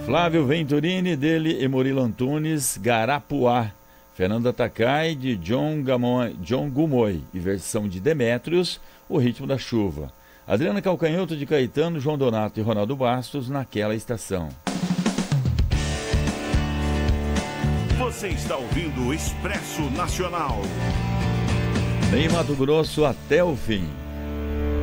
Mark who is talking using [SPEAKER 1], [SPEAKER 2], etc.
[SPEAKER 1] Flávio Venturini, dele e Murilo Antunes, Garapuá. Fernanda Takai, de John Gumoy, e versão de Demétrios, O Ritmo da Chuva. Adriana Calcanhoto, de Caetano, João Donato e Ronaldo Bastos, Naquela Estação.
[SPEAKER 2] Você está ouvindo o Expresso Nacional.
[SPEAKER 1] Em Mato Grosso até o fim.